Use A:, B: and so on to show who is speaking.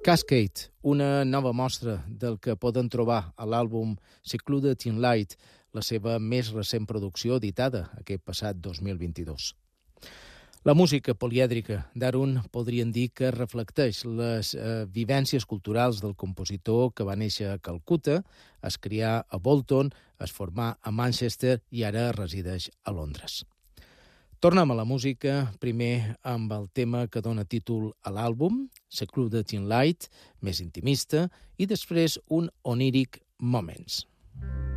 A: Cascade, una nova mostra del que poden trobar a l'àlbum Secluded in Light, la seva més recent producció editada aquest passat 2022. La música polièdrica d'Arun podríem dir que reflecteix les vivències culturals del compositor que va néixer a Calcuta, es crià a Bolton, es formà a Manchester i ara resideix a Londres. Tornem a la música, primer amb el tema que dona títol a l'àlbum, Secluded in Light, més intimista, i després un Oniric Moments.